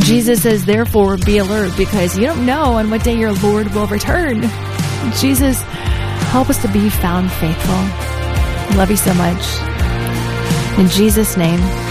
Jesus says, therefore, be alert, because you don't know on what day your Lord will return. Jesus, help us to be found faithful. I love you so much. In Jesus' name,